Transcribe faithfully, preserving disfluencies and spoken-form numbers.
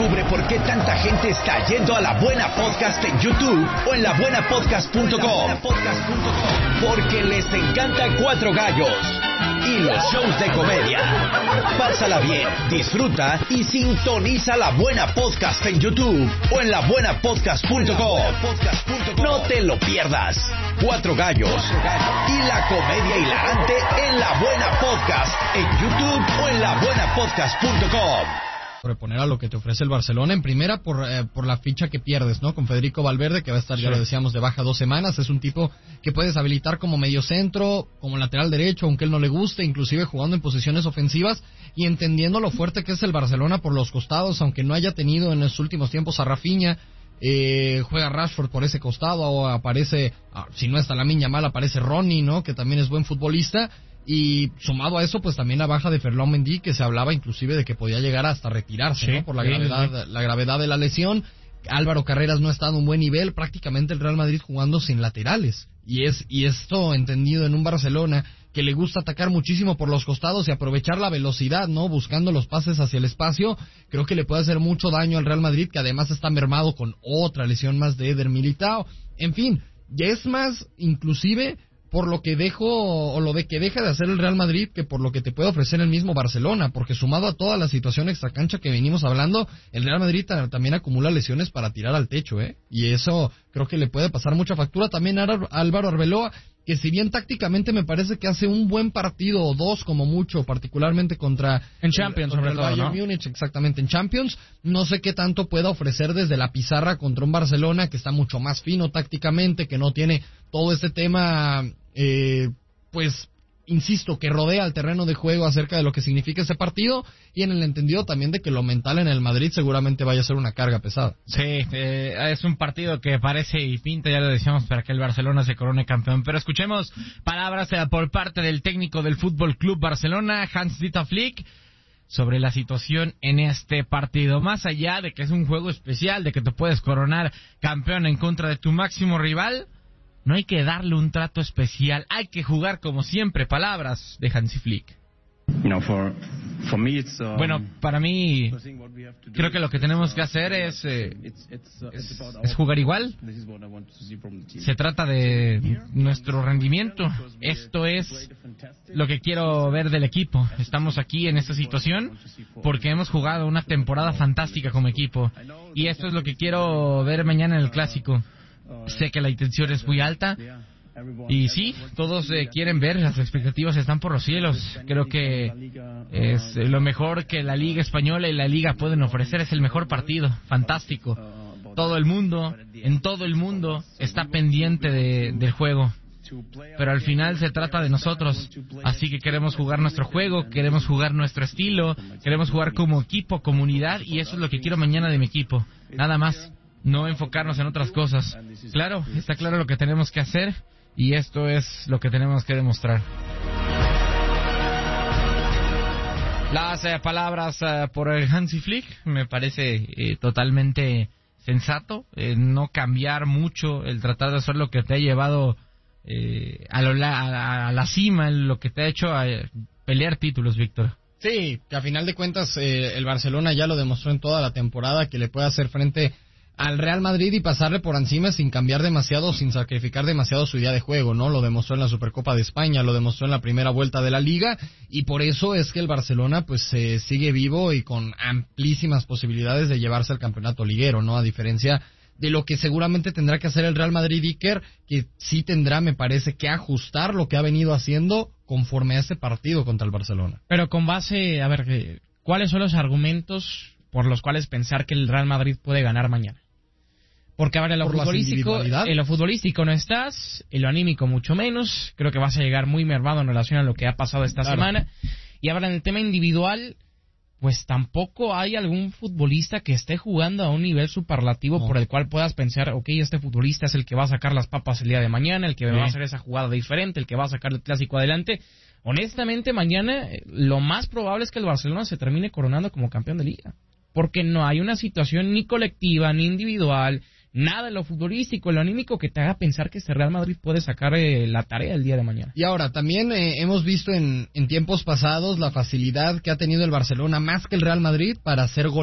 Descubre por qué tanta gente está yendo a La Buena Podcast en YouTube o en la buena podcast punto com. Porque les encanta Cuatro Gallos y los shows de comedia. Pásala bien, disfruta y sintoniza La Buena Podcast en YouTube o en la buena podcast punto com. No te lo pierdas. Cuatro Gallos y la comedia hilarante en La Buena Podcast en YouTube o en la buena podcast punto com. Reponer a lo que te ofrece el Barcelona en primera por eh, por la ficha que pierdes, ¿no? Con Federico Valverde, que va a estar, sí, ya lo decíamos, de baja dos semanas. Es un tipo que puedes habilitar como mediocentro, como lateral derecho, aunque él no le guste, inclusive jugando en posiciones ofensivas y entendiendo lo fuerte que es el Barcelona por los costados, aunque no haya tenido en los últimos tiempos a Rafinha. Eh, juega Rashford por ese costado, o aparece, si no está Lamine Yamal, aparece Ronnie, ¿no? Que también es buen futbolista. Y sumado a eso, pues también la baja de Ferland Mendy, que se hablaba inclusive de que podía llegar hasta retirarse, sí, ¿no? Por la, sí, gravedad, sí. la gravedad de la lesión. Álvaro Carreras no está en un buen nivel, prácticamente el Real Madrid jugando sin laterales. Y es y esto entendido en un Barcelona que le gusta atacar muchísimo por los costados y aprovechar la velocidad, ¿no? Buscando los pases hacia el espacio, creo que le puede hacer mucho daño al Real Madrid, que además está mermado con otra lesión más de Eder Militao. En fin, ya es más, inclusive, por lo que dejo, o lo de que deja de hacer el Real Madrid, que por lo que te puede ofrecer el mismo Barcelona, porque sumado a toda la situación extracancha que venimos hablando, el Real Madrid t- también acumula lesiones para tirar al techo, ¿eh? Y eso creo que le puede pasar mucha factura también a Álvaro Arbeloa, que si bien tácticamente me parece que hace un buen partido o dos como mucho, particularmente contra en Champions, el, contra sobre el todo, Bayern ¿no? Múnich, exactamente, en Champions, no sé qué tanto pueda ofrecer desde la pizarra contra un Barcelona que está mucho más fino tácticamente, que no tiene todo este tema, eh, pues insisto, que rodea el terreno de juego acerca de lo que significa ese partido, y en el entendido también de que lo mental en el Madrid seguramente vaya a ser una carga pesada. Sí, eh, es un partido que parece y pinta, ya lo decíamos, para que el Barcelona se corone campeón. Pero escuchemos palabras eh, por parte del técnico del Fútbol Club Barcelona, Hans-Dieter Flick, sobre la situación en este partido. Más allá de que es un juego especial, de que te puedes coronar campeón en contra de tu máximo rival, no hay que darle un trato especial, hay que jugar como siempre. Palabras de Hansi Flick. You know, for, for me it's, um, bueno, para mí, creo que lo que tenemos que hacer es, eh, es, es jugar igual. Se trata de nuestro rendimiento. Esto es lo que quiero ver del equipo. Estamos aquí en esta situación porque hemos jugado una temporada fantástica como equipo. Y esto es lo que quiero ver mañana en el Clásico. Sé que la intención es muy alta y sí, todos eh, quieren ver, las expectativas están por los cielos. Creo que es lo mejor que la Liga Española y la Liga pueden ofrecer, es el mejor partido, fantástico. Todo el mundo, en todo el mundo está pendiente de, del juego, pero al final se trata de nosotros, así que queremos jugar nuestro juego, queremos jugar nuestro estilo, queremos jugar como equipo, comunidad, y eso es lo que quiero mañana de mi equipo, nada más. No enfocarnos en otras cosas. Claro, está claro lo que tenemos que hacer y esto es lo que tenemos que demostrar. Las eh, palabras eh, por el Hansi Flick me parece eh, totalmente sensato, eh, no cambiar mucho, el tratar de hacer lo que te ha llevado eh, a, lo, a, a la cima, lo que te ha hecho a, eh, pelear títulos, Víctor. Sí, que a final de cuentas eh, el Barcelona ya lo demostró en toda la temporada, que le puede hacer frente al Real Madrid y pasarle por encima sin cambiar demasiado, sin sacrificar demasiado su idea de juego, ¿no? Lo demostró en la Supercopa de España, lo demostró en la primera vuelta de la Liga, y por eso es que el Barcelona pues eh, sigue vivo y con amplísimas posibilidades de llevarse al campeonato liguero, ¿no? A diferencia de lo que seguramente tendrá que hacer el Real Madrid, Iker, que sí tendrá, me parece, que ajustar lo que ha venido haciendo conforme a este partido contra el Barcelona. Pero con base, a ver, ¿cuáles son los argumentos por los cuales pensar que el Real Madrid puede ganar mañana? Porque a ver, en lo futbolístico, en lo futbolístico no estás, en lo anímico mucho menos, creo que vas a llegar muy mermado en relación a lo que ha pasado esta claro. semana. Y ahora en el tema individual, pues tampoco hay algún futbolista que esté jugando a un nivel superlativo no. por el cual puedas pensar, ok, este futbolista es el que va a sacar las papas el día de mañana, el que sí. va a hacer esa jugada diferente, el que va a sacar el clásico adelante. Honestamente, mañana lo más probable es que el Barcelona se termine coronando como campeón de liga, porque no hay una situación ni colectiva ni individual, nada en lo futbolístico, en lo anímico que te haga pensar que este Real Madrid puede sacar eh, la tarea el día de mañana. Y ahora, también eh, hemos visto en, en tiempos pasados la facilidad que ha tenido el Barcelona más que el Real Madrid para hacer goles.